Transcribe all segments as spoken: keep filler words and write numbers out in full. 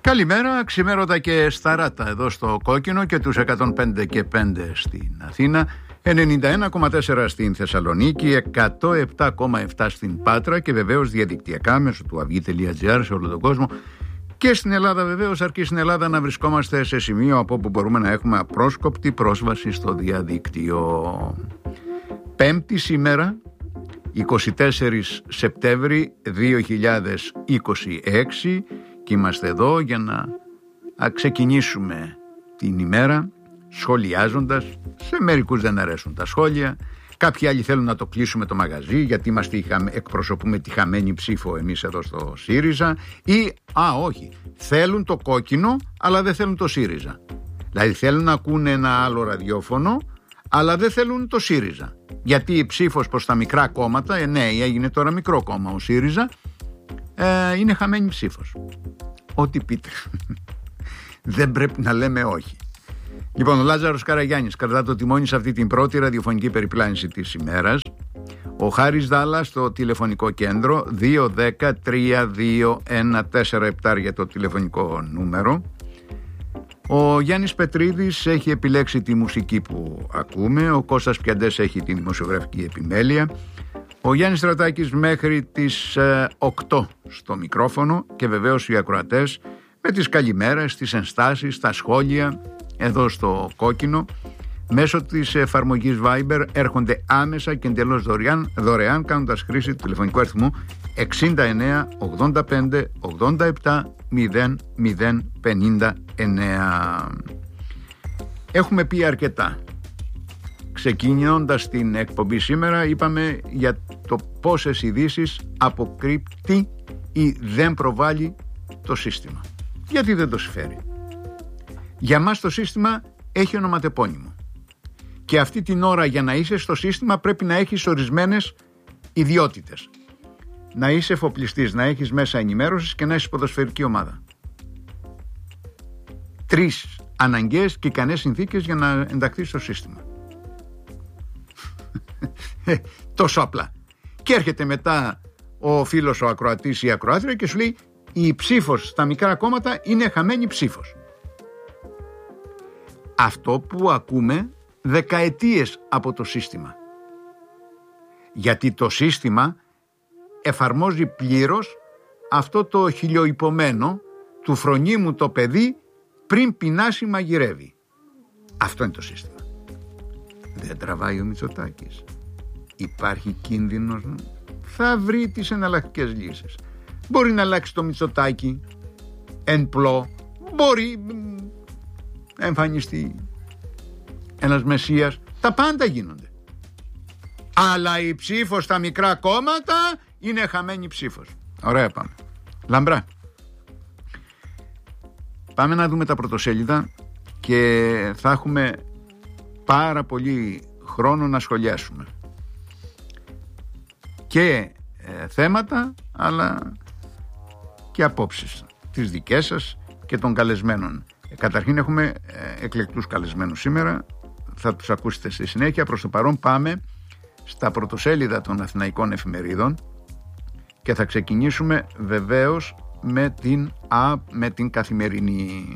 Καλημέρα, ξημέρωτα και σταράτα εδώ στο Κόκκινο και τους εκατόν πέντε και πέντε στην Αθήνα, ενενήντα ένα κόμμα τέσσερα στην Θεσσαλονίκη, εκατόν επτά κόμμα επτά στην Πάτρα και βεβαίως διαδικτυακά μέσω του αυγή τελεία τζι άρ σε όλο τον κόσμο και στην Ελλάδα βεβαίως, αρκεί στην Ελλάδα να βρισκόμαστε σε σημείο από όπου μπορούμε να έχουμε απρόσκοπτη πρόσβαση στο διαδίκτυο. Πέμπτη σήμερα, εικοστή τέταρτη Σεπτέμβρη δύο χιλιάδες είκοσι έξι, και είμαστε εδώ για να ξεκινήσουμε την ημέρα σχολιάζοντας. Σε μερικούς δεν αρέσουν τα σχόλια, κάποιοι άλλοι θέλουν να το κλείσουμε το μαγαζί γιατί είμαστε, εκπροσωπούμε τη χαμένη ψήφο εμείς εδώ στο ΣΥΡΙΖΑ, ή α όχι, θέλουν το Κόκκινο αλλά δεν θέλουν το ΣΥΡΙΖΑ. Δηλαδή θέλουν να ακούνε ένα άλλο ραδιόφωνο αλλά δεν θέλουν το ΣΥΡΙΖΑ, γιατί η ψήφος προς τα μικρά κόμματα, ε, ναι, έγινε τώρα μικρό κόμμα ο ΣΥΡΙΖΑ, ε, είναι χαμένη ψήφος. Ό,τι πείτε. Δεν πρέπει να λέμε όχι. Λοιπόν, ο Λάζαρος Καραγιάννης κρατά το τιμόνι σε αυτή την πρώτη ραδιοφωνική περιπλάνηση της ημέρας. Ο Χάρης Δάλας στο τηλεφωνικό κέντρο, δύο ένα μηδέν τρία δύο ένα τέσσερα επτά για το τηλεφωνικό νούμερο. Ο Γιάννης Πετρίδης έχει επιλέξει τη μουσική που ακούμε. Ο Κώστας Πιαντές έχει τη δημοσιογραφική επιμέλεια. Ο Γιάννης Στρατάκης μέχρι τις οκτώ στο μικρόφωνο και βεβαίως οι ακροατές με τις καλημέρες, τις ενστάσεις, τα σχόλια εδώ στο Κόκκινο μέσω της εφαρμογής Viber έρχονται άμεσα και εντελώς δωρεάν, δωρεάν κάνοντας χρήση του τηλεφωνικού αριθμού εξήντα εννέα ογδόντα πέντε ογδόντα επτά μηδέν μηδέν πενήντα εννέα. Έχουμε πει αρκετά. Ξεκινώντας την εκπομπή σήμερα είπαμε για το πόσες ειδήσεις αποκρύπτει ή δεν προβάλλει το σύστημα. Γιατί δεν το συμφέρει. Για μας το σύστημα έχει ονοματεπώνυμο. Και αυτή την ώρα για να είσαι στο σύστημα πρέπει να έχεις ορισμένες ιδιότητες. Να είσαι εφοπλιστής, να έχεις μέσα ενημέρωσης και να έχεις ποδοσφαιρική ομάδα. Τρεις αναγκαίες και ικανές συνθήκες για να ενταχθείς στο σύστημα. Τόσο απλά. Και έρχεται μετά ο φίλος, ο ακροατής ή η ακροάτρια και σου λέει η ψήφος στα μικρά κόμματα είναι χαμένη ψήφος. Αυτό που ακούμε δεκαετίες από το σύστημα. Γιατί το σύστημα εφαρμόζει πλήρως αυτό το χιλιοϊπωμένο του φρονίμου το παιδί πριν πεινάσει μαγειρεύει. Αυτό είναι το σύστημα. Δεν τραβάει ο Μητσοτάκης. Υπάρχει κίνδυνος. Θα βρει τις εναλλακτικές λύσεις. Μπορεί να αλλάξει το Μητσοτάκη εν πλώ. Μπορεί να εμφανιστεί ένας μεσσίας. Τα πάντα γίνονται. Αλλά η ψήφος στα μικρά κόμματα είναι χαμένη ψήφος. Ωραία, πάμε. Λαμπρά. Πάμε να δούμε τα πρωτοσέλιδα και θα έχουμε πάρα πολύ χρόνο να σχολιάσουμε και ε, θέματα αλλά και απόψεις τις δικές σας και των καλεσμένων. ε, καταρχήν έχουμε ε, εκλεκτούς καλεσμένους σήμερα, θα τους ακούσετε στη συνέχεια. Προς το παρόν πάμε στα πρωτοσέλιδα των αθηναϊκών εφημερίδων και θα ξεκινήσουμε βεβαίως με την, α, με την Καθημερινή.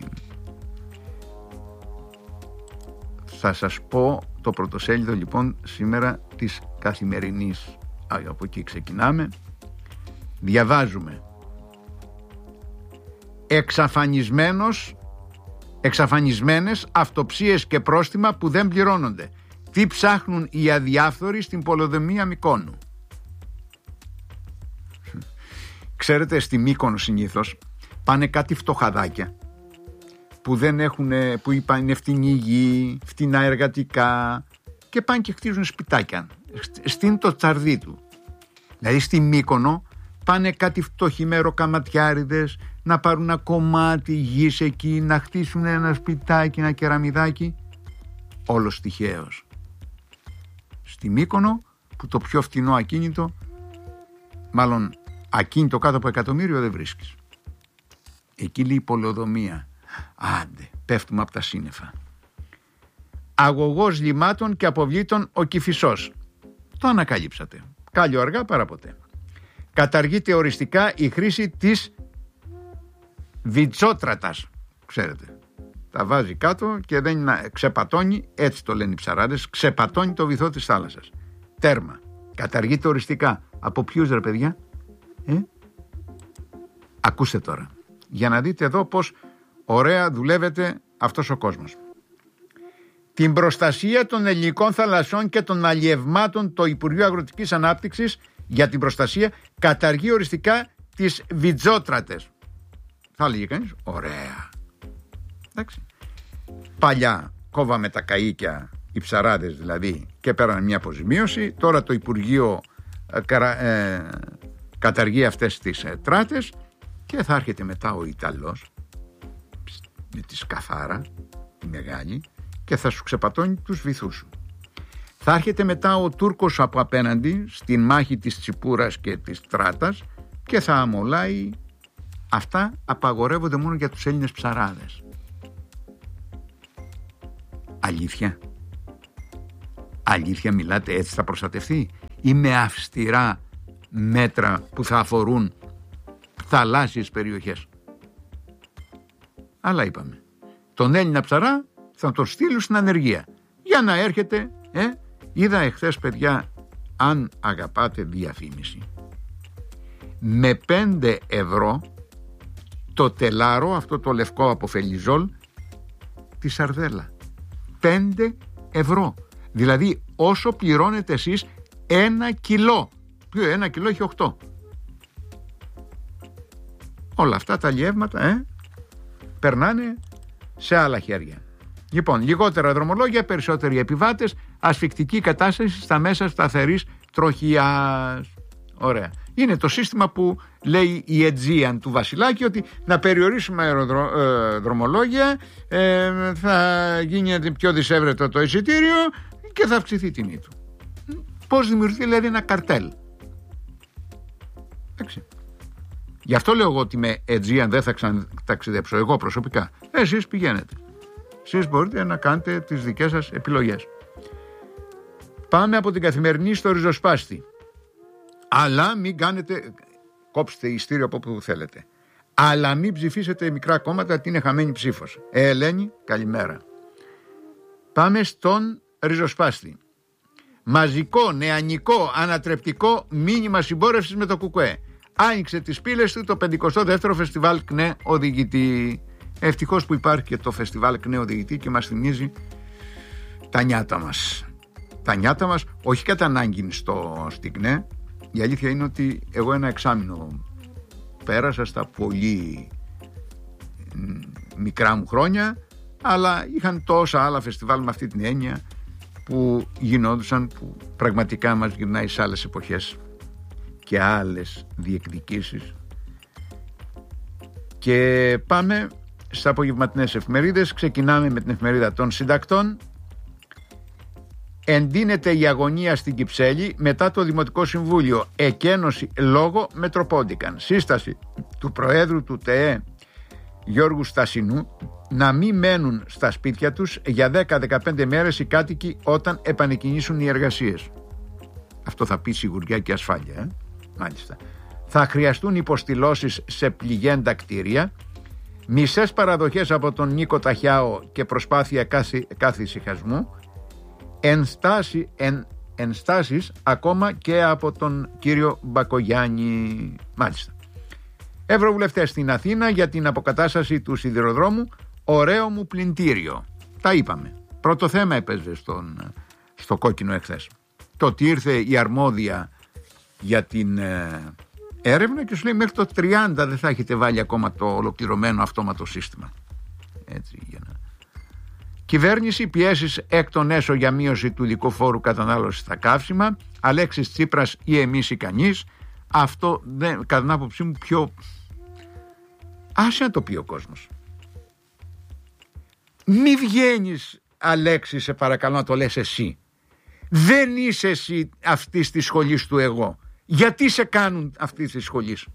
Θα σας πω το πρωτοσέλιδο λοιπόν σήμερα της Καθημερινής. Από εκεί ξεκινάμε. Διαβάζουμε: Εξαφανισμένος, εξαφανισμένες αυτοψίες και πρόστιμα που δεν πληρώνονται. Τι ψάχνουν οι αδιάφθοροι στην πολεοδομία Μυκόνου. Ξέρετε, στη Μύκονο συνήθως πάνε κάτι φτωχαδάκια που δεν έχουν, που είπα είναι φτηνή γη, φτηνά εργατικά και πάνε και χτίζουν σπιτάκια. Στην το τσαρδί του. Δηλαδή στη Μύκονο πάνε κάτι φτωχοί μεροκαματιάριδες να πάρουν ένα κομμάτι γης εκεί, να χτίσουν ένα σπιτάκι, ένα κεραμιδάκι. Όλος τυχαίος. Στη Μύκονο που το πιο φτηνό ακίνητο, μάλλον ακίνητο κάτω από εκατομμύριο δεν βρίσκεις. Εκεί λέει η πολεοδομία. Άντε, πέφτουμε από τα σύννεφα. Αγωγός λιμάτων και αποβλήτων ο Κηφισός. Το ανακαλύψατε. Κάλλιο αργά παρά ποτέ. Καταργείται οριστικά η χρήση της Βιτσότρατας, ξέρετε. Τα βάζει κάτω και δεν είναι, ξεπατώνει, έτσι το λένε οι ψαράδες, ξεπατώνει το βυθό της θάλασσας. Τέρμα. Καταργείται οριστικά. Από ποιους ρε παιδιά? Ε? Ακούστε τώρα. Για να δείτε εδώ πως ωραία δουλεύεται αυτός ο κόσμος. Την προστασία των ελληνικών θαλασσών και των αλλιευμάτων το Υπουργείο Αγροτικής Ανάπτυξης για την προστασία καταργεί οριστικά τις βιτζότρατες. Θα έλεγε κανείς, ωραία. Εντάξει. Παλιά κόβαμε τα καΐκια, οι ψαράδες δηλαδή, και πέρανε μια αποζημίωση. Τώρα το Υπουργείο ε, καρα, ε, καταργεί αυτές τις ε, τράτες και θα έρχεται μετά ο Ιταλός με τη σκαφάρα, τη μεγάλη, και θα σου ξεπατώνει τους βυθούς σου. Θα έρχεται μετά ο Τούρκος από απέναντι στην μάχη της Τσιπούρας και της Τράτας και θα αμολάει. Αυτά απαγορεύονται μόνο για τους Έλληνες ψαράδες. Αλήθεια? Αλήθεια μιλάτε, έτσι θα προστατευτεί, ή με αυστηρά μέτρα που θα αφορούν θαλάσσιες περιοχές? Αλλά είπαμε, τον Έλληνα ψαρά θα τον στείλουν στην ανεργία για να έρχεται. ε? Είδα εχθές, παιδιά, αν αγαπάτε διαφήμιση, με πέντε ευρώ το τελάρο, αυτό το λευκό από φελιζόλ, τη σαρδέλα. Πέντε ευρώ. Δηλαδή όσο πληρώνετε εσείς ένα κιλό. Ποιο ένα κιλό έχει οκτώ. Όλα αυτά τα αλλιεύματα ε, περνάνε σε άλλα χέρια. Λοιπόν, λιγότερα δρομολόγια, περισσότεροι επιβάτες, ασφικτική κατάσταση στα μέσα σταθερής τροχιάς. Ωραία. Είναι το σύστημα που λέει η Aegean του Βασιλάκη, ότι να περιορίσουμε αεροδρομολόγια, ε, θα γίνει πιο δυσέβρετο το εισιτήριο και θα αυξηθεί η τιμή του. Πώς δημιουργηθεί δηλαδή ένα καρτέλ? Εντάξει. Γι' αυτό λέω εγώ ότι με Aegean δεν θα ξαναταξιδέψω εγώ προσωπικά. Εσείς πηγαίνετε. Εσείς μπορείτε να κάνετε τις δικές σας επιλογές. Πάμε από την Καθημερινή στο ριζοσπάστη. Αλλά μην κάνετε, κόψτε ειστήριο από όπου θέλετε. Αλλά μην ψηφίσετε μικρά κόμματα, ότι είναι χαμένη ψήφος. Ε, Ελένη, καλημέρα. Πάμε στον ριζοσπάστη. Μαζικό, νεανικό, ανατρεπτικό μήνυμα συμπόρευσης με το ΚΚΕ. Άνοιξε τις πύλες του το πενηκοστό δεύτερο φεστιβάλ ΚΝΕ Οδηγητή. Ευτυχώς που υπάρχει και το φεστιβάλ ΚΝΕ Οδηγητή και μας θυμίζει τα νιάτα μας. Τα νιάτα μας, όχι κατά ανάγκη στο, στην ΚΝΕ. Η αλήθεια είναι ότι εγώ ένα εξάμηνο πέρασα στα πολύ μικρά μου χρόνια, αλλά είχαν τόσα άλλα φεστιβάλ με αυτή την έννοια που γινόντουσαν, που πραγματικά μας γυρνάει σε άλλες εποχές και άλλες διεκδικήσεις. Και πάμε στις απογευματινές εφημερίδες. Ξεκινάμε με την εφημερίδα των συντακτών. Εντείνεται η αγωνία στην Κυψέλη μετά το Δημοτικό Συμβούλιο. Εκένωση λόγω Μετροπόντικαν. Σύσταση του Προέδρου του ΤΕΕ Γιώργου Στασινού να μην μένουν στα σπίτια τους για δέκα με δεκαπέντε μέρες οι κάτοικοι όταν επανεκκινήσουν οι εργασίες. Αυτό θα πει σιγουριά και ασφάλεια. Ε? Μάλιστα. Θα χρειαστούν υποστηλώσεις σε πληγέντα κτίρια, μισές παραδοχές από τον Νίκο Ταχιάο και προσπάθεια κάθε, κάθε ησυχασμού, ενστάσει, εν, ενστάσεις ακόμα και από τον κύριο Μπακογιάννη. Μάλιστα. Ευρωβουλευτές στην Αθήνα για την αποκατάσταση του σιδηροδρόμου. Ωραίο μου πλυντήριο. Τα είπαμε. Πρώτο θέμα έπαιζε στον, στο κόκκινο εχθές. Το ότι ήρθε η αρμόδια για την ε, έρευνα και σου λέει μέχρι το τριάντα δεν θα έχετε βάλει ακόμα το ολοκληρωμένο αυτόματο σύστημα. Έτσι, για να... Κυβέρνηση, πιέσεις εκ των έσω για μείωση του ειδικού φόρου κατανάλωσης στα καύσιμα. Αλέξης Τσίπρας ή εμείς ή κανείς. Αυτό δεν, κατά την άποψή μου, πιο... Άσε να το πει ο κόσμος. Μη βγαίνεις, Αλέξη, σε παρακαλώ, να το λες εσύ. Δεν είσαι εσύ αυτής της σχολής του εγώ. Γιατί σε κάνουν αυτής της σχολής?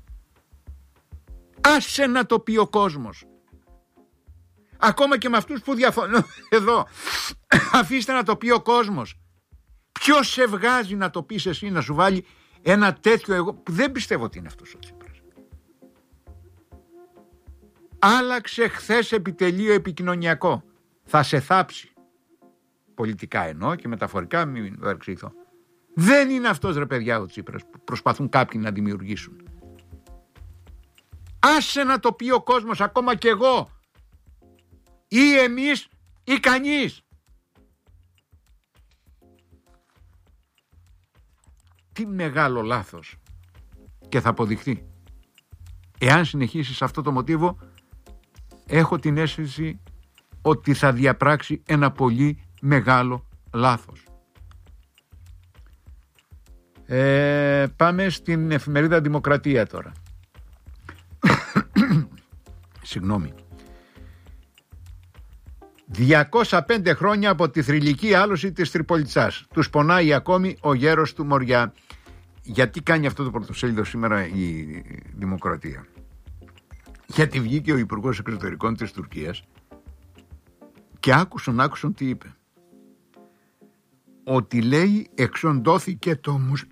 Άσε να το πει ο κόσμος. Ακόμα και με αυτούς που διαφωνούν εδώ. Αφήστε να το πει ο κόσμος. Ποιος σε βγάζει να το πεις εσύ, να σου βάλει ένα τέτοιο εγώ, που δεν πιστεύω ότι είναι αυτός ο Τσίπρας. Άλλαξε χθες επιτελείο επικοινωνιακό. Θα σε θάψει. Πολιτικά εννοώ και μεταφορικά, μην βαρξήθω. Δεν είναι αυτός, ρε παιδιά, ο Τσίπρας που προσπαθούν κάποιοι να δημιουργήσουν. Άσε να το πει ο κόσμος, ακόμα κι εγώ. Ή εμείς ή κανείς. Τι μεγάλο λάθος. Και θα αποδειχθεί. Εάν συνεχίσεις αυτό το μοτίβο, έχω την αίσθηση ότι θα διαπράξει ένα πολύ μεγάλο λάθος. Ε, πάμε στην εφημερίδα Δημοκρατία τώρα. Συγγνώμη. διακόσια πέντε χρόνια από τη θρυλική άλωση της Τριπολιτσάς. Τους πονάει ακόμη ο γέρος του Μοριά. Γιατί κάνει αυτό το πρωτοσέλιδο σήμερα η Δημοκρατία? Γιατί βγήκε ο Υπουργός Εξωτερικών της Τουρκίας και άκουσαν, άκουσαν τι είπε. Ότι λέει εξοντώθηκε το,